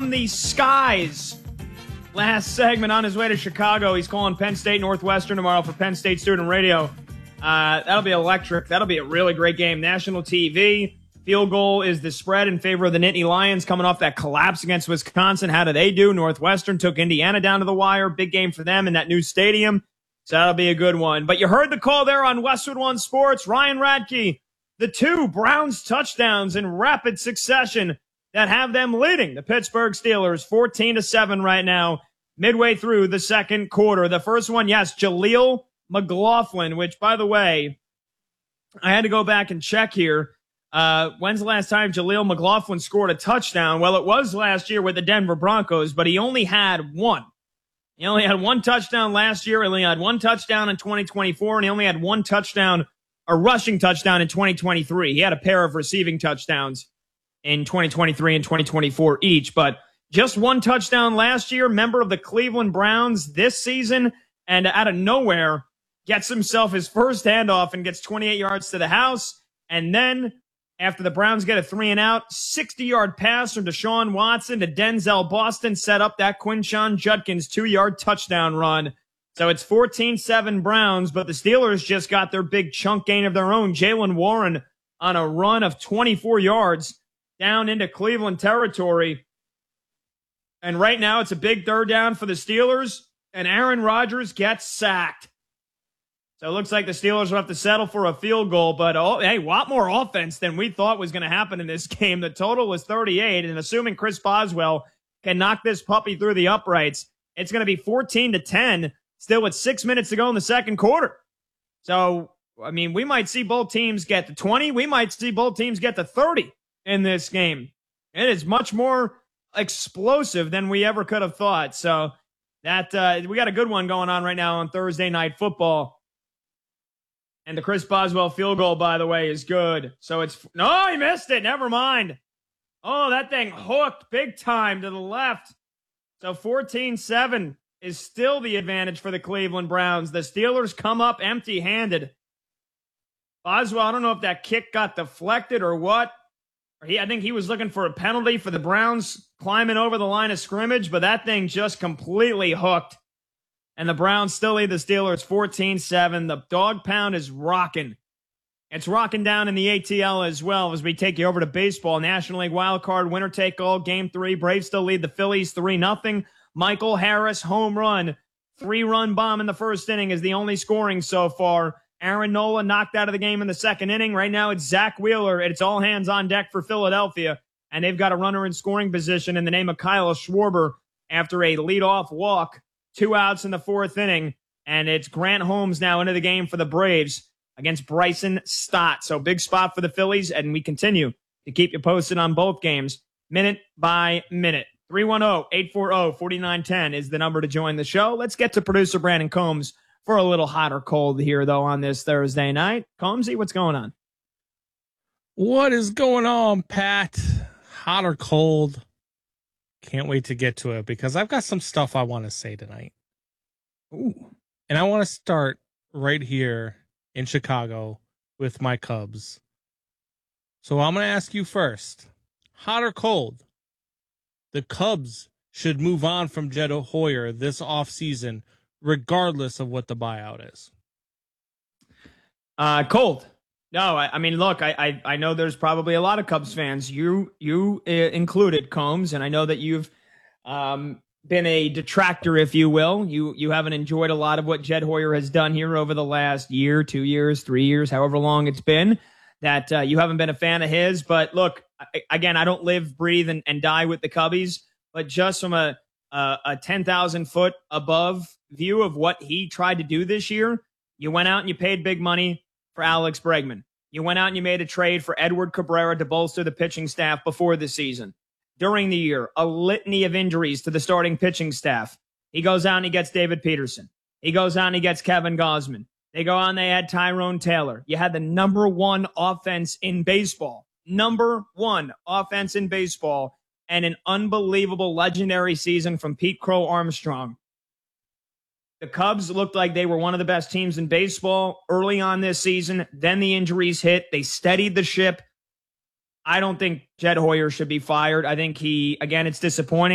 from the skies. Last segment on his way to Chicago. He's calling Penn State Northwestern tomorrow for Penn State Student Radio. That'll be electric. That'll be a really great game. National TV. Field goal is the spread in favor of the Nittany Lions coming off that collapse against Wisconsin. How do they do? Northwestern took Indiana down to the wire. Big game for them in that new stadium. So that'll be a good one. But you heard the call there on Westwood One Sports. Ryan Radke, the two Browns touchdowns in rapid succession that have them leading the Pittsburgh Steelers 14-7 right now, midway through the second quarter. The first one, yes, Jaleel McLaughlin, which, by the way, I had to go back and check here. When's the last time Jaleel McLaughlin scored a touchdown? Well, it was last year with the Denver Broncos, but he only had one. He only had one touchdown last year. He only had one touchdown in 2024, and he only had one touchdown, a rushing touchdown in 2023. He had a pair of receiving touchdowns in 2023 and 2024 each, but just one touchdown last year, member of the Cleveland Browns this season, and out of nowhere gets himself his first handoff and gets 28 yards to the house, and then after the Browns get a 3-and-out, 60-yard pass from Deshaun Watson to Denzel Boston set up that Quinshon Judkins 2-yard touchdown run. So it's 14-7 Browns, but the Steelers just got their big chunk gain of their own. Jaylen Warren on a run of 24 yards down into Cleveland territory. And right now it's a big third down for the Steelers, and Aaron Rodgers gets sacked. So it looks like the Steelers will have to settle for a field goal, but a lot more offense than we thought was going to happen in this game. The total was 38, and assuming Chris Boswell can knock this puppy through the uprights, it's going to be 14-10, still with 6 minutes to go in the second quarter. So, I mean, we might see both teams get to 20. We might see both teams get to 30 in this game. It is much more explosive than we ever could have thought. So that we got a good one going on right now on Thursday Night Football. And the Chris Boswell field goal, by the way, is good. So no, he missed it. Never mind. Oh, that thing hooked big time to the left. So 14-7 is still the advantage for the Cleveland Browns. The Steelers come up empty-handed. Boswell, I don't know if that kick got deflected or what. I think he was looking for a penalty for the Browns climbing over the line of scrimmage, but that thing just completely hooked. And the Browns still lead the Steelers 14-7. The dog pound is rocking. It's rocking down in the ATL as well as we take you over to baseball. National League wildcard, winner take all, game 3. Braves still lead the Phillies 3-0. Michael Harris, home run. 3-run bomb in the first inning is the only scoring so far. Aaron Nola knocked out of the game in the second inning. Right now it's Zach Wheeler. It's all hands on deck for Philadelphia. And they've got a runner in scoring position in the name of Kyle Schwarber after a leadoff walk. 2 outs in the fourth inning, and it's Grant Holmes now into the game for the Braves against Bryson Stott. So big spot for the Phillies, and we continue to keep you posted on both games minute by minute. 310-840-4910 is the number to join the show. Let's get to producer Brandon Combs for a little hot or cold here, though, on this Thursday night. Combsy, what's going on? What is going on, Pat? Hot or cold? Can't wait to get to it because I've got some stuff I want to say tonight. Ooh. And I want to start right here in Chicago with my Cubs. So I'm going to ask you first, hot or cold? The Cubs should move on from Jed Hoyer this offseason, regardless of what the buyout is. Cold. No, I mean, look, I know there's probably a lot of Cubs fans, you included, Combs, and I know that you've been a detractor, if you will. You haven't enjoyed a lot of what Jed Hoyer has done here over the last year, 2 years, 3 years, however long it's been, that you haven't been a fan of his. But look, again, I don't live, breathe, and die with the Cubbies, but just from a 10,000-foot above view of what he tried to do this year, you went out and you paid big money for Alex Bregman. You went out and you made a trade for Edward Cabrera to bolster the pitching staff before the season. During the year, a litany of injuries to the starting pitching staff. He goes out and he gets David Peterson. He goes out and he gets Kevin Gausman. They go on, they add Tyrone Taylor. You had the number one offense in baseball. Number one offense in baseball. And an unbelievable legendary season from Pete Crow Armstrong. The Cubs looked like they were one of the best teams in baseball early on this season. Then the injuries hit. They steadied the ship. I don't think Jed Hoyer should be fired. I think it's disappointing.